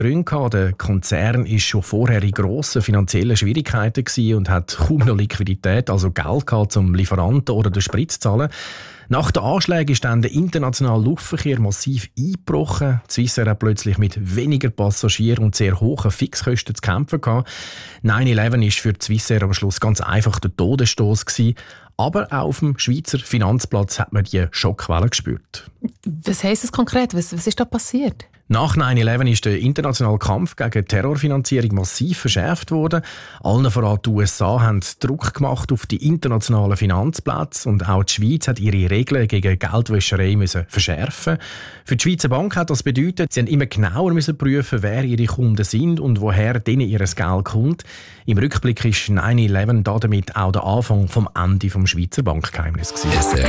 Gründe gehabt. Der Konzern war schon vorher in grossen finanziellen Schwierigkeiten und hat kaum noch Liquidität, also Geld gehabt, um Lieferanten oder den Sprit zu zahlen. Nach den Anschlägen ist dann der internationale Luftverkehr massiv eingebrochen. Die Swissair hat plötzlich mit weniger Passagieren und sehr hohen Fixkosten zu kämpfen gehabt. 9/11 war für die Swissair am Schluss ganz einfach der Todesstoss gewesen. Aber auch auf dem Schweizer Finanzplatz hat man die Schockwelle gespürt. Was heisst das konkret? Was ist da passiert? Nach 9/11 ist der internationale Kampf gegen Terrorfinanzierung massiv verschärft worden. Allen voran die USA haben Druck gemacht auf die internationalen Finanzplätze und auch die Schweiz hat ihre Regeln gegen Geldwäscherei müssen verschärfen. Für die Schweizer Bank hat das bedeutet, sie haben immer genauer müssen prüfen, wer ihre Kunden sind und woher denen ihr Geld kommt. Im Rückblick ist 9/11 damit auch der Anfang vom Ende vom Schweizer Bankgeheimnis gewesen.